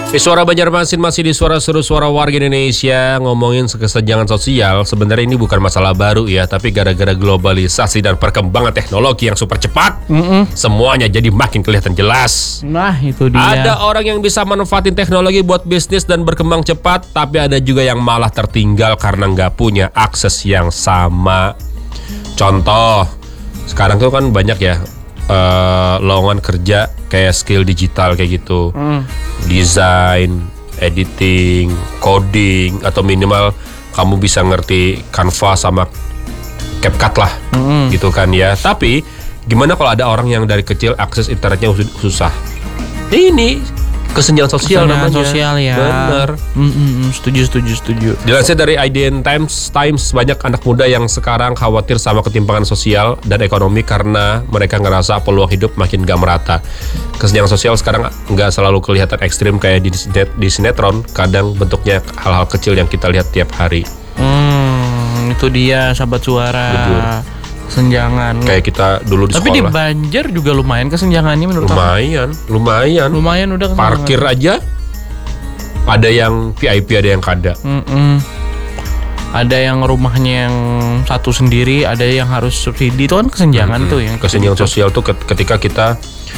Suara Banjarmasin masih di Suara Seru Suara Warga Indonesia. Ngomongin kesenjangan sosial, sebenarnya ini bukan masalah baru ya, tapi gara-gara globalisasi dan perkembangan teknologi yang super cepat, semuanya jadi makin kelihatan jelas. Nah itu dia. Ada orang yang bisa manfaatin teknologi buat bisnis dan berkembang cepat, tapi ada juga yang malah tertinggal karena nggak punya akses yang sama. Contoh, sekarang tuh kan banyak ya lowongan kerja kayak skill digital kayak gitu, desain, editing, coding, atau minimal kamu bisa ngerti Canva sama CapCut lah, gitu kan ya. Tapi gimana kalau ada orang yang dari kecil akses internetnya susah? Ini kesenjangan sosial namanya. Sosial ya. Bener. Setuju. Dilansir dari IDN Times, banyak anak muda yang sekarang khawatir sama ketimpangan sosial dan ekonomi karena mereka ngerasa peluang hidup makin gak merata. Kesenjangan sosial sekarang nggak selalu kelihatan ekstrim kayak di sinetron. Kadang bentuknya hal-hal kecil yang kita lihat tiap hari. Itu dia sahabat suara. Betul. Kesenjangan. Kayak kita dulu di Tapi sekolah. di Banjar juga lumayan kesenjangannya menurut aku. Lumayan udah kesenjangan. Parkir aja ada yang VIP, ada yang kada. Ada yang rumahnya yang satu sendiri, ada yang harus subsidi. Itu kan kesenjangan tuh yang kesenjangan gitu. sosial tuh ketika kita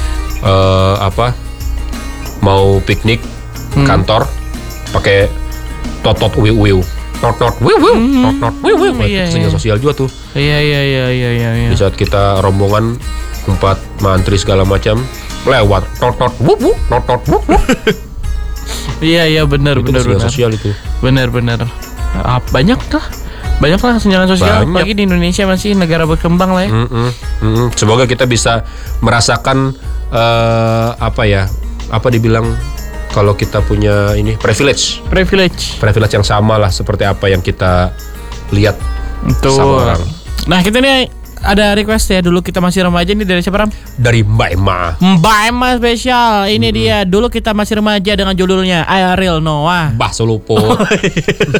mau piknik kantor pakai totot wiu tot wiu kesenjangan sosial juga tuh. Iya. Di saat kita rombongan empat mantri segala macam lewat tot Iya benar. sosial itu. Benar. Banyak lah kesenjangan sosial. Apalagi di Indonesia masih negara berkembang lah ya. Semoga kita bisa merasakan apa dibilang kalau kita punya ini privilege yang sama lah seperti apa yang kita lihat sama orang. Nah kita nih ada request ya, dulu kita masih remaja. Ini dari siapa, Ram? Dari Mbak Emma spesial. Ini dia, dulu kita masih remaja, dengan judulnya Ariel Noah. Bah Solupo.